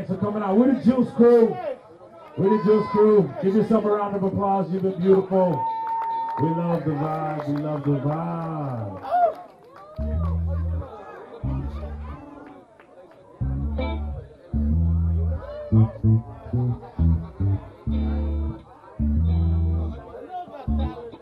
Thanks for coming out. We're the Juice Crew. We're the Juice Crew. Give yourself a round of applause. You've been beautiful. We love the vibe. We love the vibe.